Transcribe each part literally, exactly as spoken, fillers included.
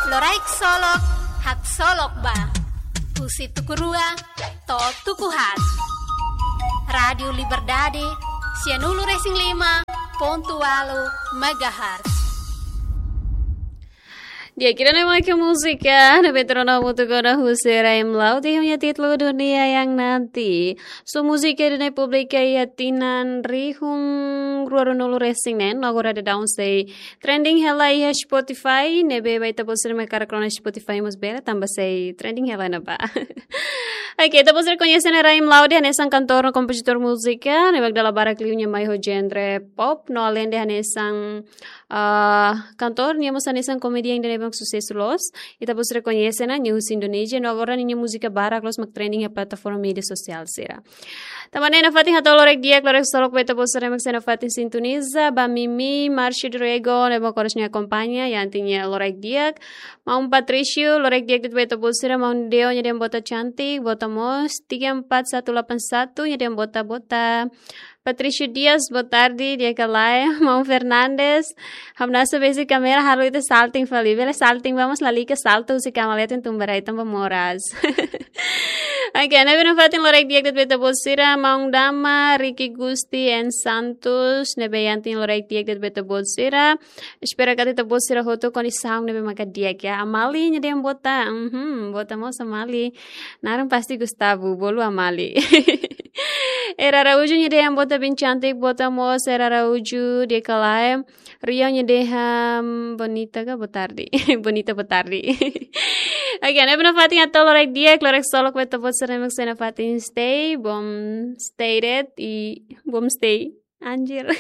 Loraik solok, hak solok ba. Pusi tukurua, to tukuhat. Radio Liberdade, Sianulu Racing lima, Pontualo, Megahertz. Dia kira nama ke musika, na Petrona Mutukona Husera Imlau, dia punya titlu dunia yang nanti. So musika di Republika Yatinan Rihung Ruarunulu Racing nen, agora de down say trending hela iya Spotify, nebe baita posir me karakrona Spotify mus bela tambah say trending hela na ba. Oke, tapos reconhecen era Imlau dia nesang kantor kompositor musika, nebe dala barak liunya mai ho genre pop, no além de nesang uh, kantor nia musa nesang komedia yang de sucesso los e tapos reconhecem a News Indonesia no agora ninha música barak los mag trending a plataforma media social sera. Tamane na fatin hatolo rek dia klorek solok beta tapos remek na fatin sintoniza ba Mimi Marcia Drego ne ba koros nia acompanha e antinya lorek dia maun Patricio lorek dia det beta tapos sera maun deo nya dem bota cantik bota mos tiga empat satu delapan satu nya dem bota bota Patricio Dias, boa tarde, dia kalai, Mau Fernandes, hamnasa basic kamera haru itu salting fali, bela salting vamos lali ke salto si kamaleta em tumbarai tamba moras. Oke, na bina fatin lorek dia det beta bolsira, Maung Dama, Ricky Gusti, en Santos, nebe yantin lorek dia det beta bolsira, espera kata te bolsira hoto koni saung nebe maka dia ya, Amali nya dia bota, mhm, bota mo Amali, naran pasti Gustavo, bolu Amali. Era Araújo nya dia bota bem cantik, bota mos, Era Araújo dia kalai, Rio nya dia bonita ka botardi, bonita botardi. Oke, na bina fatin atau lorek dia, klorek solok beta bot seremek sena fatin stay, bom stated, i bom stay, anjir.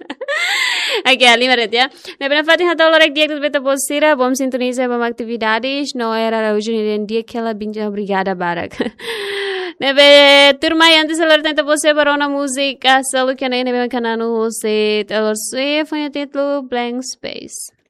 Oke, lima red ya. Na bina fatin atau lorek dia beta bot sira, bom sintoniza bom aktividades, no Era Araújo nya dia kela binja brigada barak. Nebe turma yang antes selar tenta você para uma música, solo que nem nebe canano você, Taylor Swift, foi o título Blank Space.